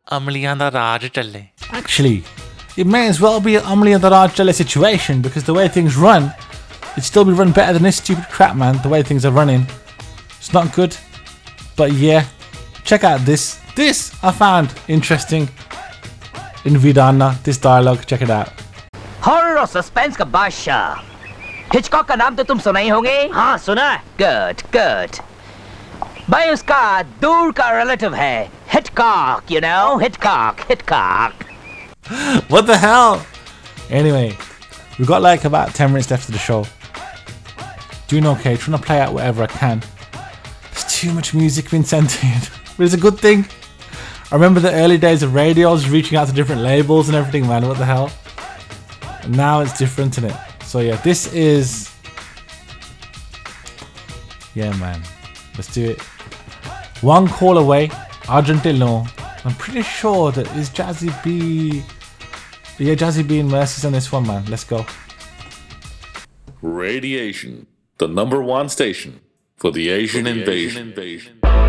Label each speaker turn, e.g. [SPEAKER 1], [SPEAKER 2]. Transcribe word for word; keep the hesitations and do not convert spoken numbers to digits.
[SPEAKER 1] ਅਮਲੀਆਂ ਦਾ ਰਾਜ ਚੱਲੇ.
[SPEAKER 2] Actually, it may as well be an Amli and the Raj Challe situation because the way things run, it'd still be run better than this stupid crap, man. The way things are running, it's not good. But yeah, check out this. This I found interesting in Vidana. This dialogue, check it out.
[SPEAKER 3] Horror और suspense का बादशाह Hitchcock का नाम तो तुम सुना ही होंगे. हाँ सुना है. Good good. भाई उसका दूर का रिलेटिव है Hitchcock. You know, Hitchcock, Hitchcock.
[SPEAKER 2] What the hell? Anyway, we've got like about ten minutes left of the show. Doing okay, trying to play out whatever I can. There's too much music being sent in, but it's a good thing. I remember the early days of radio, I was reaching out to different labels and everything, man. What the hell? And now it's different, isn't it? So yeah, this is... Yeah, man. Let's do it. One call away, Argentillo. I'm pretty sure that is Jazzy B. Yeah, Jazzy B and Mercy's on this one, man. Let's go.
[SPEAKER 4] Radiation, the number one station for the Asian, for the invasion. Asian invasion.